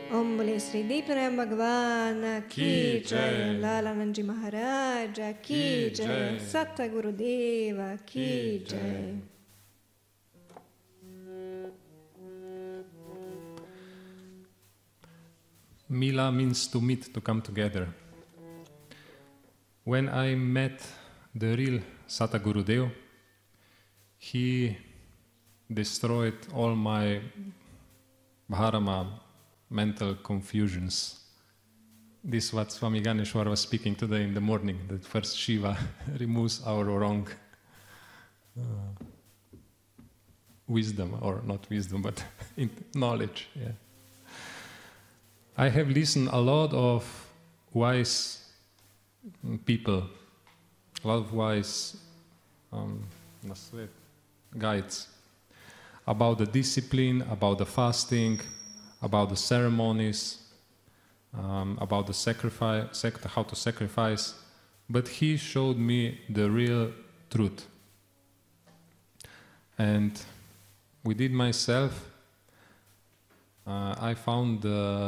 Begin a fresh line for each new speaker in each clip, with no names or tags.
Om Bole Sri Deepanand Bhagwan Ki Jai, Lala Nanji Maharaja Ki Jai, Satguru Deva Ki Jai.
Mila means to meet, to come together. When I met the real Satguru Deva, he destroyed all my bharama, mental confusions. This is what Swami Ganeshwar was speaking today in the morning, that first Shiva removes our wrong wisdom, or not wisdom, but knowledge. Yeah. I have listened a lot of wise people, a lot of wise guides about the discipline, about the fasting, about the ceremonies, about the sacrifice, how to sacrifice, but he showed me the real truth. And within myself, I found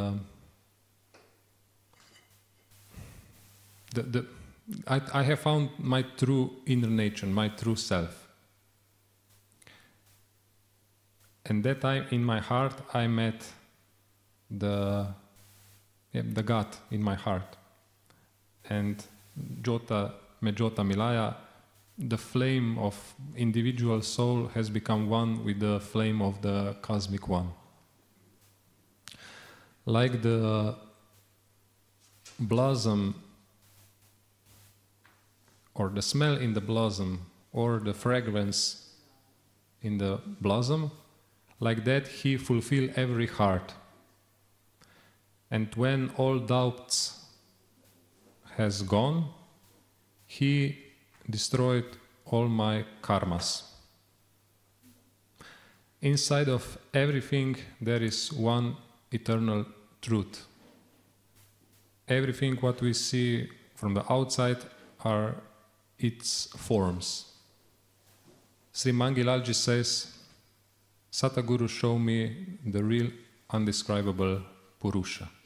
I have found my true inner nature, my true self. And that time in my heart I met the God in my heart. And Jota Milaya, the flame of individual soul has become one with the flame of the cosmic one. Like the blossom, or the smell in the blossom, or the fragrance in the blossom, like that he fulfilled every heart. And when all doubts has gone, he destroyed all my karmas. Inside of everything there is one eternal truth. Everything what we see from the outside are its forms. Sri Mangilalji says, Satguru showed me the real undescribable Purusha.